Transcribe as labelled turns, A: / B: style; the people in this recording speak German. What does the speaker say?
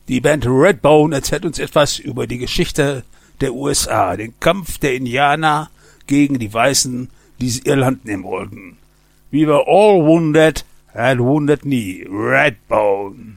A: Die Band Redbone erzählt uns etwas über die Geschichte der USA, den Kampf der Indianer gegen die Weißen, die ihr Land nehmen wollten. We were all wounded, had wounded knee, Redbone.